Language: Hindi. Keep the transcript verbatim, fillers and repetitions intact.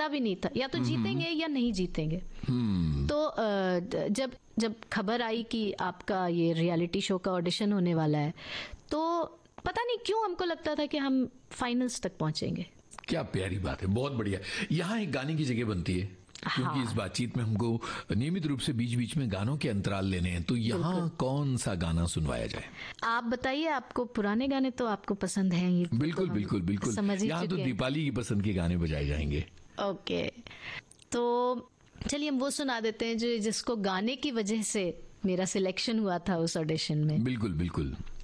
पता भी नहीं था, या तो जीतेंगे या नहीं जीतेंगे। तो अ, जब जब खबर आई कि आपका ये रियलिटी शो का ऑडिशन होने वाला है, तो पता नहीं क्यों हमको लगता था कि हम फाइनल्स तक पहुंचेंगे। क्या प्यारी बात है, बहुत बढ़िया। यहाँ एक गाने की जगह बनती है, क्योंकि हाँ। इस बातचीत में हमको नियमित रूप से बीच बीच में गानों के अंतराल लेने हैं, तो यहाँ कौन सा गाना सुनवाया जाए? आप बताइए, आपको पुराने गाने तो आपको पसंद हैं ही। बिल्कुल तो बिल्कुल बिल्कुल, यहाँ तो दीपाली की पसंद के गाने बजाए जाएंगे। ओके, तो चलिए हम वो सुना देते हैं जो जिसको गाने की वजह से मेरा सिलेक्शन हुआ था उस ऑडिशन में। बिल्कुल बिल्कुल।